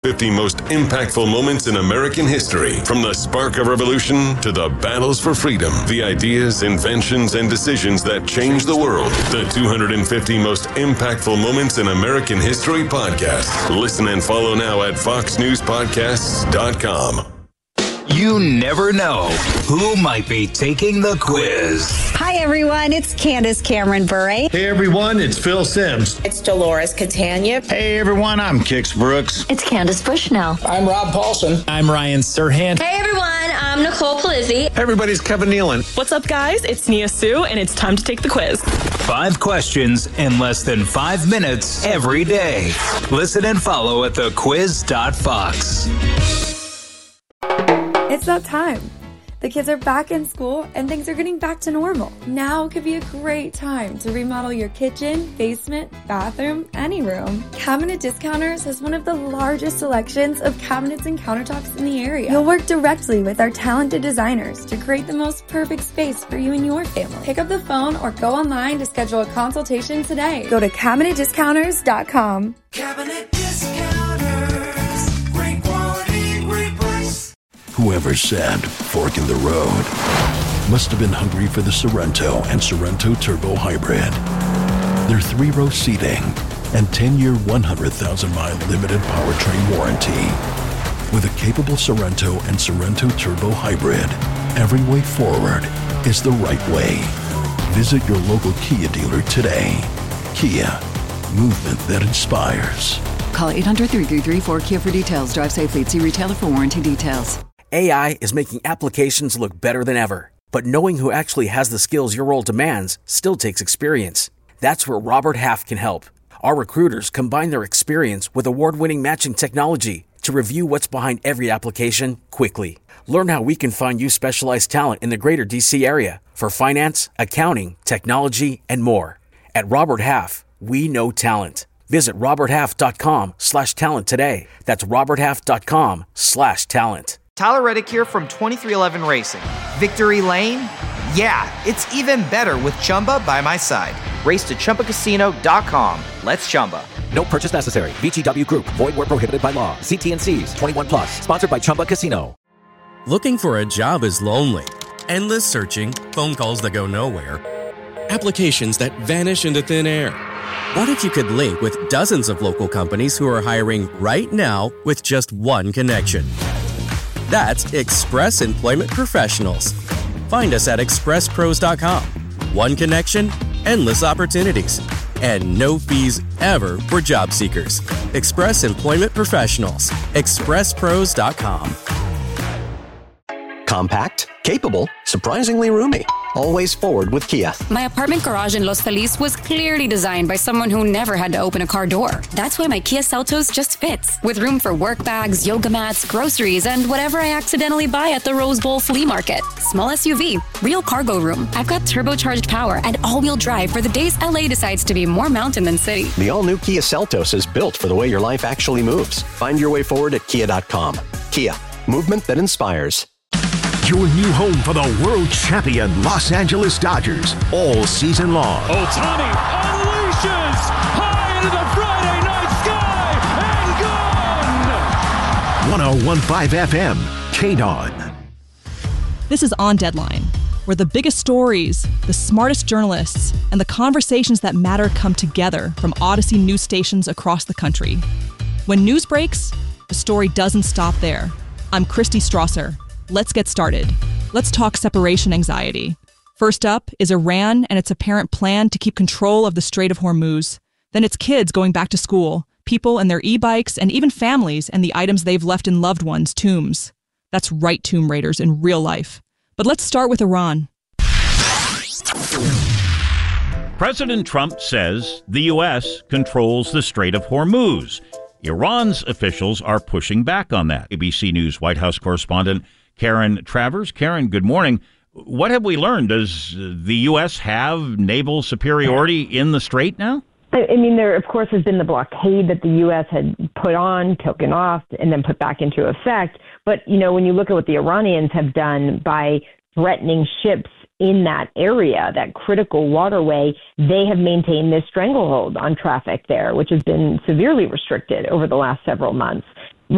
250 most impactful moments in American history. From the spark of revolution to the battles for freedom, the ideas, inventions, and decisions that changed the world. The 250 most impactful moments in American history podcast. Listen and follow now at foxnewspodcasts.com. You never know who might be taking the quiz. Hi, everyone. It's Candace Cameron Bure. Hey, everyone. It's Phil Sims. It's Dolores Catania. Hey, everyone. I'm Kix Brooks. It's Candace Bushnell. I'm Rob Paulson. I'm Ryan Serhant. Hey, everyone. I'm Nicole Palizzi. Hey, everybody's Kevin Nealon. What's up, guys? It's Nia Sue, and it's time to take the quiz. 5 questions in less than 5 minutes every day. Listen and follow at thequiz.fox. It's that time. The kids are back in school and things are getting back to normal. Now could be a great time to remodel your kitchen, basement, bathroom, any room. Cabinet Discounters has one of the largest selections of cabinets and countertops in the area. You'll work directly with our talented designers to create the most perfect space for you and your family. Pick up the phone or go online to schedule a consultation today. Go to CabinetDiscounters.com. Cabinet Discounters. Great quality, great price. Whoever said fork in the road must have been hungry for the Sorrento and Sorrento Turbo Hybrid. Their 3-row seating and 10-year, 100,000-mile limited powertrain warranty. With a capable Sorrento and Sorrento Turbo Hybrid, every way forward is the right way. Visit your local Kia dealer today. Kia, movement that inspires. Call 800-333-4KIA for details. Drive safely. See retailer for warranty details. AI is making applications look better than ever. But knowing who actually has the skills your role demands still takes experience. That's where Robert Half can help. Our recruiters combine their experience with award-winning matching technology to review what's behind every application quickly. Learn how we can find you specialized talent in the greater DC area for finance, accounting, technology, and more. At Robert Half, we know talent. Visit roberthalf.com/talent today. That's roberthalf.com/talent. Tyler Reddick here from 2311 Racing. Victory Lane? Yeah, it's even better with Chumba by my side. Race to ChumbaCasino.com. Let's Chumba. No purchase necessary. VGW Group. Void where prohibited by law. See T&Cs. 21 plus. Sponsored by Chumba Casino. Looking for a job is lonely. Endless searching. Phone calls that go nowhere. Applications that vanish into thin air. What if you could link with dozens of local companies who are hiring right now with just one connection? That's Express Employment Professionals. Find us at expresspros.com. One connection, endless opportunities, and no fees ever for job seekers. Express Employment Professionals. expresspros.com. Compact, capable, surprisingly roomy. Always forward with Kia. My apartment garage in Los Feliz was clearly designed by someone who never had to open a car door. That's why my Kia Seltos just fits, with room for work bags, yoga mats, groceries, and whatever I accidentally buy at the Rose Bowl flea market. Small SUV, real cargo room. I've got turbocharged power and all-wheel drive for the days LA decides to be more mountain than city. The all-new Kia Seltos is built for the way your life actually moves. Find your way forward at kia.com. Kia, movement that inspires. Your new home for the world champion Los Angeles Dodgers all season long. Ohtani unleashes high into the Friday night sky and gone. 101.5 FM, KDON. This is On Deadline, where the biggest stories, the smartest journalists, and the conversations that matter come together from Odyssey news stations across the country. When news breaks, the story doesn't stop there. I'm Christy Strasser. Let's get started. Let's talk separation anxiety. First up is Iran and its apparent plan to keep control of the Strait of Hormuz. Then it's kids going back to school, people and their e-bikes, and even families and the items they've left in loved ones' tombs. That's right, tomb raiders in real life. But let's start with Iran. President Trump says the U.S. controls the Strait of Hormuz. Iran's officials are pushing back on that. ABC News White House correspondent Karen Travers. Karen, good morning. What have we learned? Does the U.S. have naval superiority in the strait now? I mean, there, of course, has been the blockade that the U.S. had put on, taken off, and then put back into effect. But, you know, when you look at what the Iranians have done by threatening ships in that area, that critical waterway, they have maintained this stranglehold on traffic there, which has been severely restricted over the last several months.